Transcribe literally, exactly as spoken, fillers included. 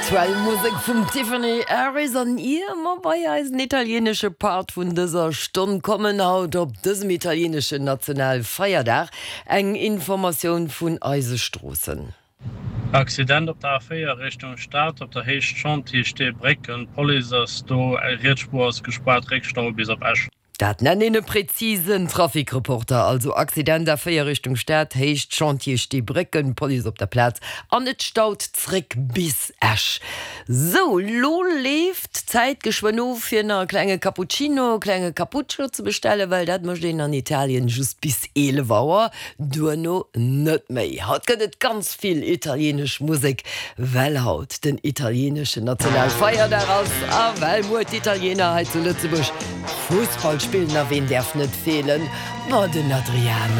Aktuell Musik vum Tiffany Harris an ihr ma bei als italienische Part vun dieser Stunde kommen haut op diesem italienische Nationalfeierdach eng Information vun Eisestrossen. Accident op der Feier Richtung Stadt op der hecht Chanti ste Brecken Poli do Ritspurs gespart Restau bis op Esch. Dat nenne präzisen Trafikreporter, also Accident der Feier Richtung Stadt, hecht Chantier die Brecken, Poli op der Platz, an net staut zrick bis Esch. So, lo lebt Zeit geschwano fir na kleine Cappuccino, kleine Cappuccio zu bestellen, weil dat mocht den an Italien just bis ele Wauer, du no net mei. Haut gëtt ganz viel italienisch Musik, well haut den italienische Nationalfeier daraus, a well mo Italiener heit zu Lützebusch Fußball spielen, na wen darf net fehlen, war den Adrian